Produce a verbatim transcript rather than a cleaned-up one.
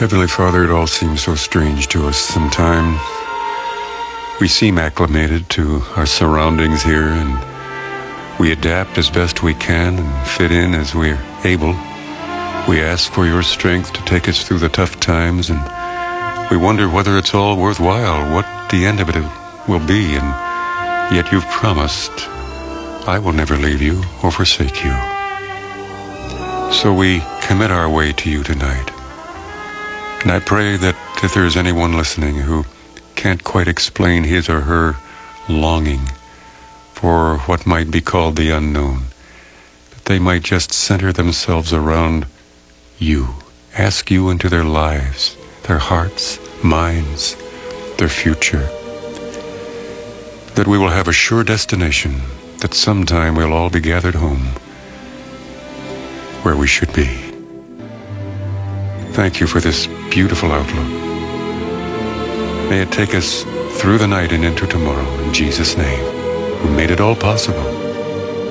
Heavenly Father, it all seems so strange to us sometimes. We seem acclimated to our surroundings here, and we adapt as best we can and fit in as we're able. We ask for your strength to take us through the tough times, and we wonder whether it's all worthwhile, what the end of it will be, and yet you've promised, I will never leave you or forsake you. So we commit our way to you tonight. And I pray that if there's anyone listening who can't quite explain his or her longing for what might be called the unknown, that they might just center themselves around you, ask you into their lives, their hearts, minds, their future, that we will have a sure destination, that sometime we'll all be gathered home where we should be. Thank you for this beautiful outlook. May it take us through the night and into tomorrow, in Jesus' name, who made it all possible.